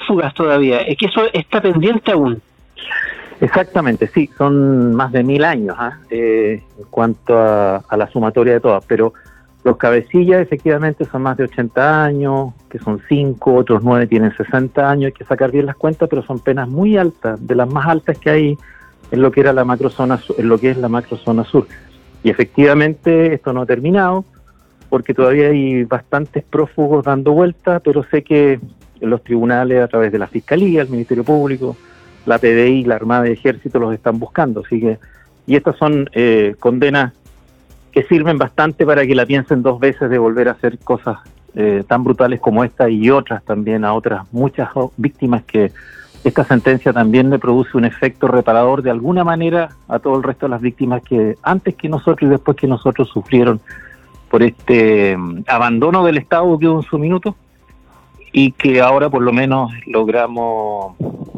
prófugas todavía, es que eso está pendiente aún. Exactamente, sí, son más de 1000 años en cuanto a la sumatoria de todas, pero los cabecillas efectivamente son más de 80 años, que son 5, otros 9 tienen 60 años, hay que sacar bien las cuentas, pero son penas muy altas, de las más altas que hay en lo que era la macrozona, en lo que es la macrozona sur. Y efectivamente esto no ha terminado, porque todavía hay bastantes prófugos dando vueltas, pero sé que los tribunales, a través de la Fiscalía, el Ministerio Público, la PDI, la Armada y Ejército los están buscando, así que, y estas son condenas que sirven bastante para que la piensen dos veces de volver a hacer cosas tan brutales como esta y otras también a otras muchas víctimas, que esta sentencia también le produce un efecto reparador de alguna manera a todo el resto de las víctimas que antes que nosotros y después que nosotros sufrieron por este abandono del Estado que hubo en su minuto, y que ahora por lo menos logramos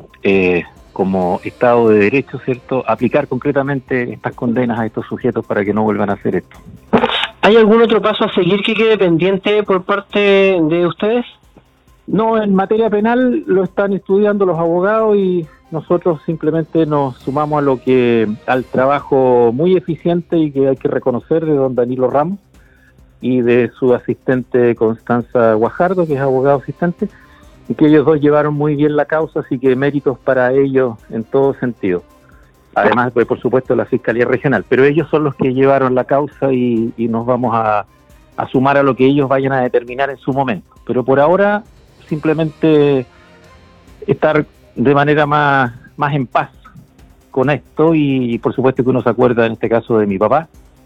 como Estado de Derecho, ¿cierto?, aplicar concretamente estas condenas a estos sujetos para que no vuelvan a hacer esto. ¿Hay algún otro paso a seguir que quede pendiente por parte de ustedes? No, en materia penal lo están estudiando los abogados y nosotros simplemente nos sumamos al trabajo muy eficiente y que hay que reconocer de don Danilo Ramos y de su asistente Constanza Guajardo, que es abogado asistente, y que ellos dos llevaron muy bien la causa, así que méritos para ellos en todo sentido. Además, pues, por supuesto, la Fiscalía Regional, pero ellos son los que llevaron la causa y nos vamos a sumar a lo que ellos vayan a determinar en su momento. Pero por ahora, simplemente estar de manera más en paz con esto y por supuesto que uno se acuerda en este caso de mi papá,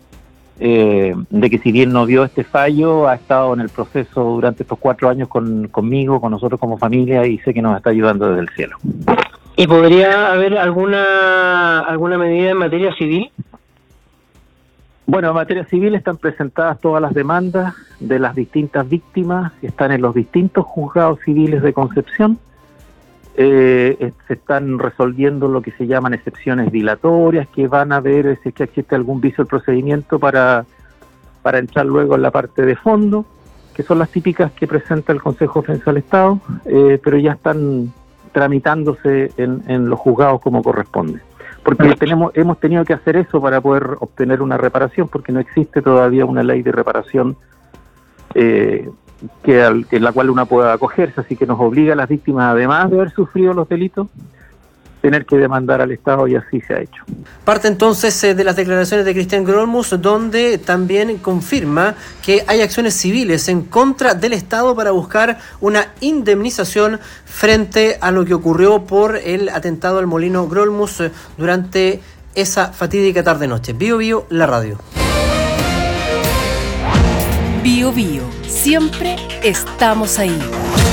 de que si bien no vio este fallo, ha estado en el proceso durante estos 4 años conmigo, con nosotros como familia, y sé que nos está ayudando desde el cielo. ¿Y podría haber alguna medida en materia civil? Bueno, en materia civil están presentadas todas las demandas de las distintas víctimas, que están en los distintos juzgados civiles de Concepción. Se están resolviendo lo que se llaman excepciones dilatorias, que van a ver si es que existe algún vicio del procedimiento para entrar luego en la parte de fondo, que son las típicas que presenta el Consejo de Defensa del Estado, pero ya están tramitándose en los juzgados como corresponde. Porque hemos tenido que hacer eso para poder obtener una reparación, porque no existe todavía una ley de reparación en la cual una pueda acogerse, así que nos obliga a las víctimas, además de haber sufrido los delitos, tener que demandar al Estado, y así se ha hecho. Parte entonces de las declaraciones de Cristian Grolmus, donde también confirma que hay acciones civiles en contra del Estado para buscar una indemnización frente a lo que ocurrió por el atentado al molino Grolmus durante esa fatídica tarde-noche. Bio Bio, la radio. Bio Bio, siempre estamos ahí.